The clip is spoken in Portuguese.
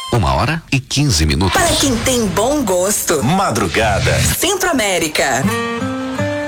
1h15. Para quem tem bom gosto. Madrugada. Centro América.